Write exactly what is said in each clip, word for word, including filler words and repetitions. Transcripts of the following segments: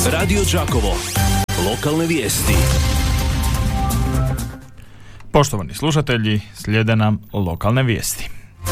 Radio Đakovo. Lokalne vijesti. Poštovani slušatelji, slijede nam lokalne vijesti.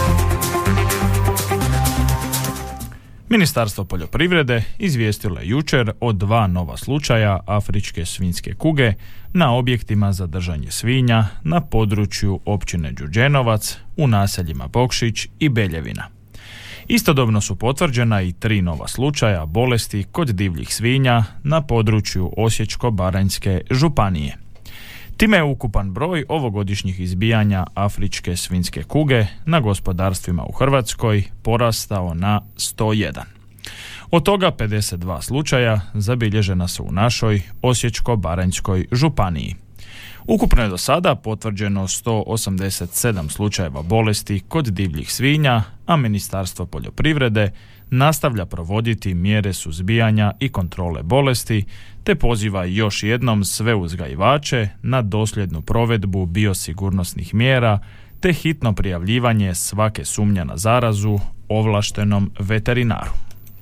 Ministarstvo poljoprivrede izvijestilo je jučer o dva nova slučaja afričke svinjske kuge na objektima za držanje svinja na području općine Đurđenovac u naseljima Bokšić i Beljevina. Istodobno su potvrđena i tri nova slučaja bolesti kod divljih svinja na području Osječko-baranjske županije. Time je ukupan broj ovogodišnjih izbijanja afričke svinjske kuge na gospodarstvima u Hrvatskoj porastao na sto jedan. Od toga pedeset dva slučaja zabilježena su u našoj Osječko-baranjskoj županiji. Ukupno je do sada potvrđeno sto osamdeset sedam slučajeva bolesti kod divljih svinja, a Ministarstvo poljoprivrede nastavlja provoditi mjere suzbijanja i kontrole bolesti, te poziva još jednom sve uzgajivače na dosljednu provedbu biosigurnosnih mjera, te hitno prijavljivanje svake sumnje na zarazu ovlaštenom veterinaru.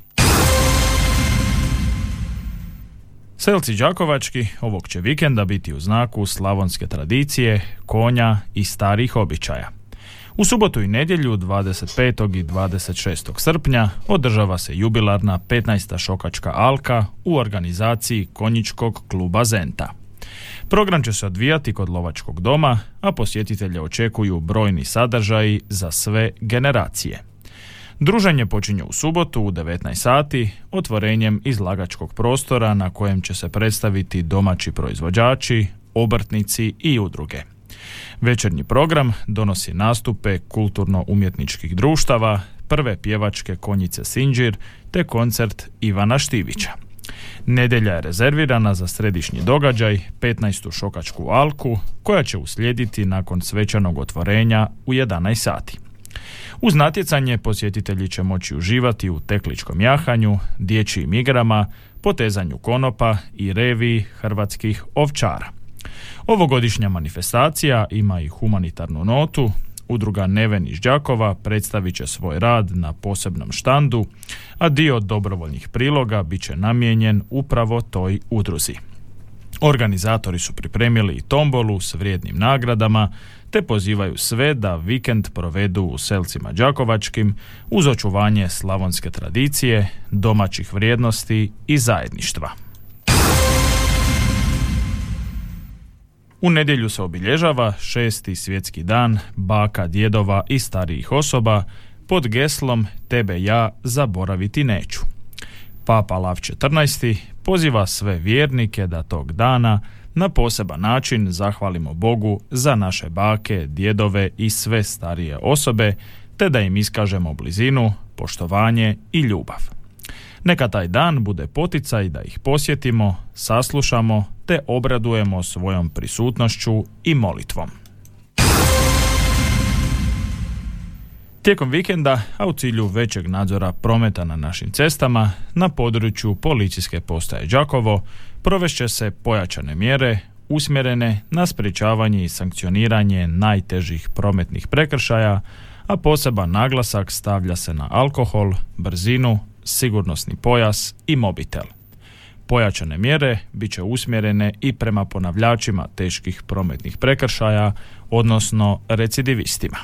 Selci đakovački ovog će vikenda biti u znaku slavonske tradicije, konja i starih običaja. U subotu i nedjelju dvadeset petog i dvadeset šestog srpnja održava se jubilarna petnaesta šokačka alka u organizaciji konjičkog kluba Zenta. Program će se odvijati kod lovačkog doma, a posjetitelje očekuju brojni sadržaji za sve generacije. Druženje počinje u subotu u devetnaest sati otvorenjem izlagačkog prostora na kojem će se predstaviti domaći proizvođači, obrtnici i udruge. Večernji program donosi nastupe kulturno-umjetničkih društava, prve pjevačke konjice Sinđir te koncert Ivana Štivića. Nedjelja je rezervirana za središnji događaj, petnaestu šokačku alku, koja će uslijediti nakon svečanog otvorenja u jedanaest sati. Uz natjecanje posjetitelji će moći uživati u tekličkom jahanju, dječjim igrama, potezanju konopa i reviji hrvatskih ovčara. Ovogodišnja manifestacija ima i humanitarnu notu. Udruga Neven iz Đakova predstavit će svoj rad na posebnom štandu, a dio dobrovoljnih priloga bit će namijenjen upravo toj udruzi. Organizatori su pripremili i tombolu s vrijednim nagradama, te pozivaju sve da vikend provedu u selcima đakovačkim uz očuvanje slavonske tradicije, domaćih vrijednosti i zajedništva. U nedjelju se obilježava šesti svjetski dan baka, djedova i starijih osoba pod geslom Tebe ja zaboraviti neću. Papa Lav četrnaesti poziva sve vjernike da tog dana na poseban način zahvalimo Bogu za naše bake, djedove i sve starije osobe, te da im iskažemo blizinu, poštovanje i ljubav. Neka taj dan bude poticaj da ih posjetimo, saslušamo te obradujemo svojom prisutnošću i molitvom. Tijekom vikenda, a u cilju većeg nadzora prometa na našim cestama, na području policijske postaje Đakovo provešće se pojačane mjere usmjerene na sprječavanje i sankcioniranje najtežih prometnih prekršaja, a poseban naglasak stavlja se na alkohol, brzinu, sigurnosni pojas i mobitel. Pojačane mjere bit će usmjerene i prema ponavljačima teških prometnih prekršaja, odnosno recidivistima.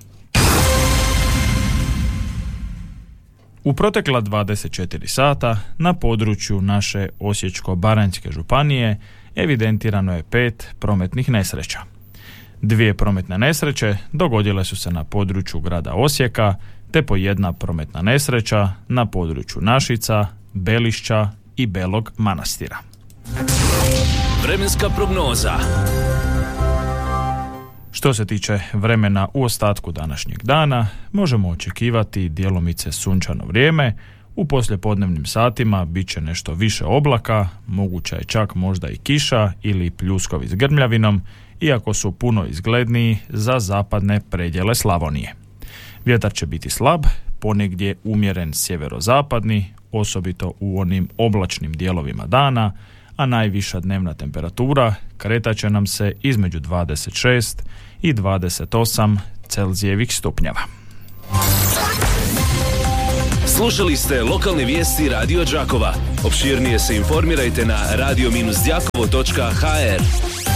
U protekla dvadeset četiri sata na području naše Osječko-baranjske županije evidentirano je pet prometnih nesreća. Dvije prometne nesreće dogodile su se na području grada Osijeka, te po jedna prometna nesreća na području Našica, Belišća i Belog Manastira. Vremenska prognoza. Što se tiče vremena u ostatku današnjeg dana, možemo očekivati djelomice sunčano vrijeme. U poslijepodnevnim satima bit će nešto više oblaka, moguća je čak možda i kiša ili pljuskovi s grmljavinom, iako su puno izgledniji za zapadne predjele Slavonije. Vjetar će biti slab, ponegdje umjeren sjeverozapadni, osobito u onim oblačnim dijelovima dana, a najviša dnevna temperatura kretat će nam se između dvadeset šest i dvadeset osam Celzijevih stupnjeva. Slušali ste lokalne vijesti Radio Đakova. Opširnije se informirajte na radio dash đakovo točka h r.